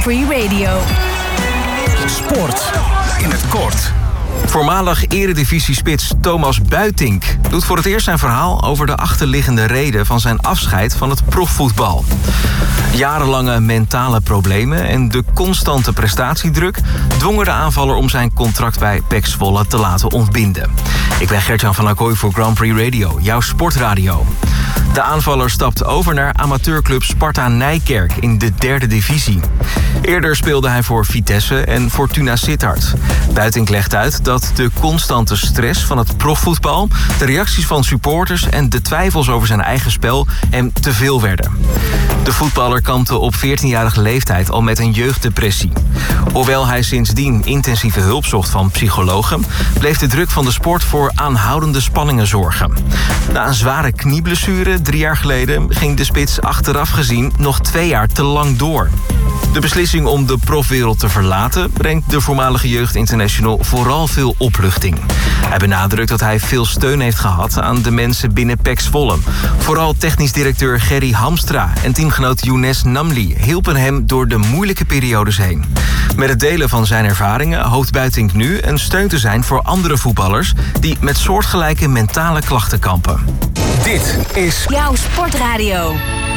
Free Radio. Sport in het kort. Voormalig eredivisiespits Thomas Buitink doet voor het eerst zijn verhaal over de achterliggende reden van zijn afscheid van het profvoetbal. Jarenlange mentale problemen en de constante prestatiedruk dwongen de aanvaller om zijn contract bij PEC Zwolle te laten ontbinden. Ik ben Gert-Jan van Acquoy voor Grand Prix Radio, jouw sportradio. De aanvaller stapt over naar amateurclub Sparta Nijkerk in de 3e divisie. Eerder speelde hij voor Vitesse en Fortuna Sittard. Buitink legt uit dat de constante stress van het profvoetbal, de reacties van supporters en de twijfels over zijn eigen spel hem te veel werden. De voetballer kampte op 14-jarige leeftijd al met een jeugddepressie. Hoewel hij sindsdien intensieve hulp zocht van psychologen, bleef de druk van de sport voor aanhoudende spanningen zorgen. Na een zware knieblessure 3 jaar geleden ging de spits achteraf gezien nog 2 jaar te lang door. De beslissing om de profwereld te verlaten brengt de voormalige jeugdinternational vooral veel opluchting. Hij benadrukt dat hij veel steun heeft gehad aan de mensen binnen PEC Zwolle. Vooral technisch directeur Gerry Hamstra en teamgenoot Younes Namli hielpen hem door de moeilijke periodes heen. Met het delen van zijn ervaringen hoopt Buitink nu een steun te zijn voor andere voetballers die met soortgelijke mentale klachten kampen. Dit is Jouw sportradio.